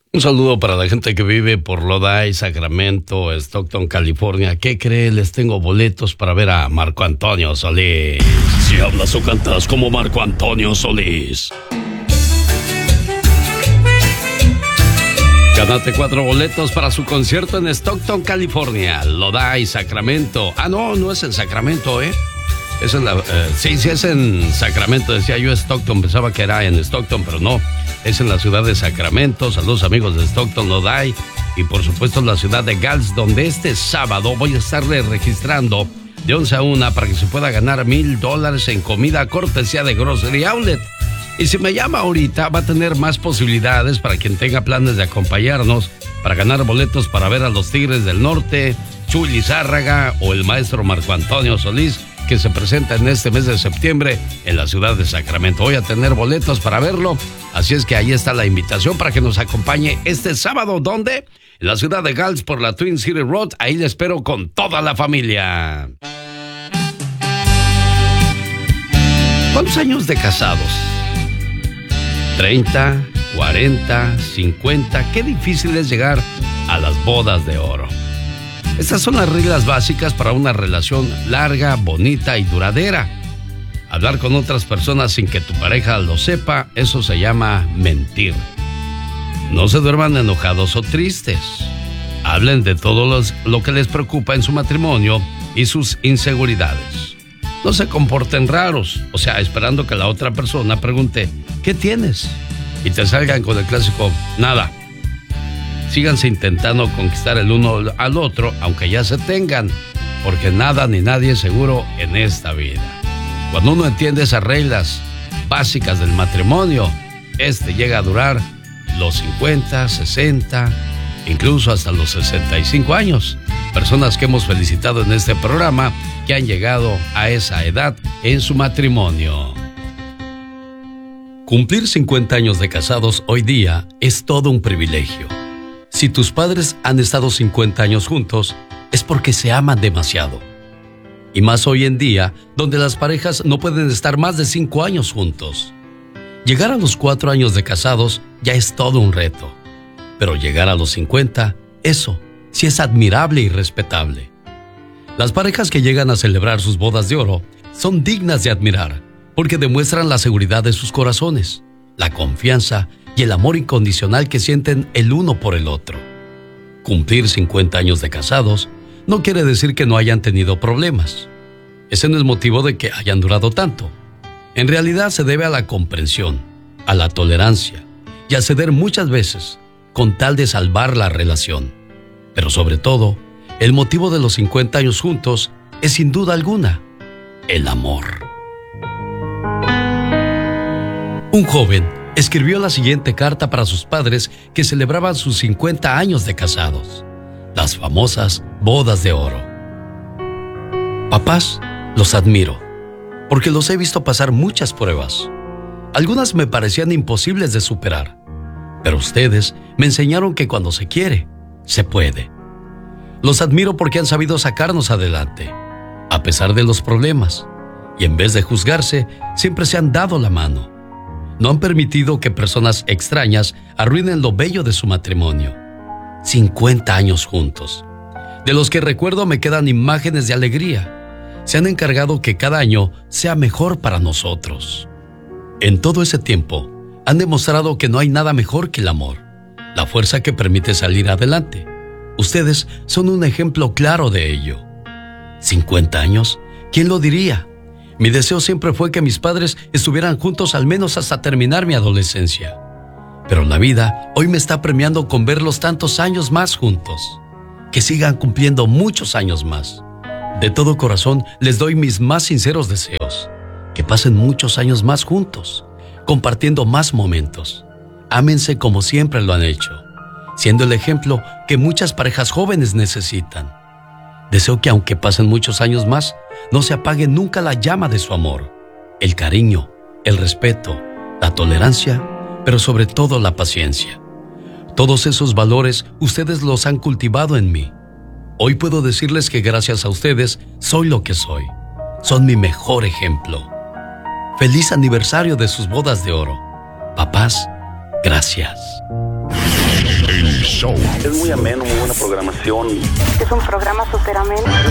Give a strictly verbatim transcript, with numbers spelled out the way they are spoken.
Un saludo para la gente que vive por Lodi, Sacramento, Stockton, California. ¿Qué cree? Les tengo boletos para ver a Marco Antonio Solís. Si hablas o cantas como Marco Antonio Solís. Gánate cuatro boletos para su concierto en Stockton, California, Lodi, Sacramento. Ah, no, no es en Sacramento, ¿eh? Es en la, eh, sí, sí es en Sacramento. Decía yo Stockton, pensaba que era en Stockton, pero no. Es en la ciudad de Sacramento. Saludos amigos de Stockton, Lodi. Y por supuesto la ciudad de Gals, donde este sábado voy a estarle registrando de once a una para que se pueda ganar mil dólares en comida cortesía de Grocery Outlet. Y si me llama ahorita, va a tener más posibilidades para quien tenga planes de acompañarnos para ganar boletos para ver a los Tigres del Norte, Chuy Lizárraga o el maestro Marco Antonio Solís, que se presenta en este mes de septiembre en la ciudad de Sacramento. Voy a tener boletos para verlo, así es que ahí está la invitación para que nos acompañe este sábado. ¿Dónde? En la ciudad de Gals por la Twin City Road. Ahí le espero con toda la familia. ¿Cuántos años de casados? treinta, cuarenta, cincuenta. Qué difícil es llegar a las bodas de oro. Estas son las reglas básicas para una relación larga, bonita y duradera. Hablar con otras personas sin que tu pareja lo sepa, eso se llama mentir. No se duerman enojados o tristes. Hablen de todo los, lo que les preocupa en su matrimonio y sus inseguridades. No se comporten raros, o sea, esperando que la otra persona pregunte, ¿qué tienes? Y te salgan con el clásico, nada. Síganse intentando conquistar el uno al otro, aunque ya se tengan, porque nada ni nadie es seguro en esta vida. Cuando uno entiende esas reglas básicas del matrimonio, este llega a durar los cincuenta, sesenta, incluso hasta los sesenta y cinco años. Personas que hemos felicitado en este programa que han llegado a esa edad en su matrimonio. Cumplir cincuenta años de casados hoy día es todo un privilegio. Si tus padres han estado cincuenta años juntos, es porque se aman demasiado. Y más hoy en día, donde las parejas no pueden estar más de cinco años juntos. Llegar a los cuatro años de casados ya es todo un reto. Pero llegar a los cincuenta, eso sí es admirable y respetable. Las parejas que llegan a celebrar sus bodas de oro son dignas de admirar, porque demuestran la seguridad de sus corazones, la confianza y el amor incondicional que sienten el uno por el otro. Cumplir cincuenta años de casados no quiere decir que no hayan tenido problemas. Ese no es motivo de que hayan durado tanto. En realidad se debe a la comprensión, a la tolerancia y a ceder muchas veces con tal de salvar la relación. Pero sobre todo, el motivo de los cincuenta años juntos es sin duda alguna el amor. Un joven escribió la siguiente carta para sus padres que celebraban sus cincuenta años de casados, las famosas bodas de oro. Papás, los admiro, porque los he visto pasar muchas pruebas. Algunas me parecían imposibles de superar, pero ustedes me enseñaron que cuando se quiere, se puede. Los admiro porque han sabido sacarnos adelante, a pesar de los problemas, y en vez de juzgarse, siempre se han dado la mano. No han permitido que personas extrañas arruinen lo bello de su matrimonio. cincuenta años juntos, de los que recuerdo me quedan imágenes de alegría. Se han encargado que cada año sea mejor para nosotros. En todo ese tiempo, han demostrado que no hay nada mejor que el amor, la fuerza que permite salir adelante. Ustedes son un ejemplo claro de ello. ¿cincuenta años? ¿Quién lo diría? Mi deseo siempre fue que mis padres estuvieran juntos al menos hasta terminar mi adolescencia. Pero la vida hoy me está premiando con verlos tantos años más juntos. Que sigan cumpliendo muchos años más. De todo corazón les doy mis más sinceros deseos. Que pasen muchos años más juntos, compartiendo más momentos. Ámense como siempre lo han hecho, siendo el ejemplo que muchas parejas jóvenes necesitan. Deseo que aunque pasen muchos años más, no se apague nunca la llama de su amor, el cariño, el respeto, la tolerancia, pero sobre todo la paciencia. Todos esos valores ustedes los han cultivado en mí. Hoy puedo decirles que gracias a ustedes soy lo que soy. Son mi mejor ejemplo. Feliz aniversario de sus bodas de oro. Papás, gracias. El show. Es muy ameno, muy buena programación. Es un programa súper ameno.